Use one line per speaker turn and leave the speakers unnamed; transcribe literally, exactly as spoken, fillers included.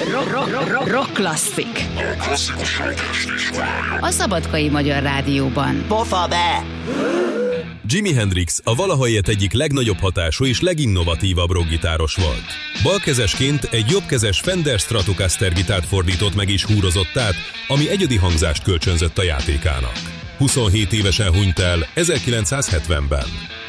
Rock, rock, rock, rock klasszik. A Szabadkai Magyar Rádióban.
Pofa be!
Jimi Hendrix a valaha élt egyik legnagyobb hatású és leginnovatívabb rockgitáros volt. Balkezesként egy jobbkezes Fender Stratocaster gitárt fordított meg és húrozott át, ami egyedi hangzást kölcsönzött a játékának. huszonhét évesen hunyt el ezerkilencszázhetvenben.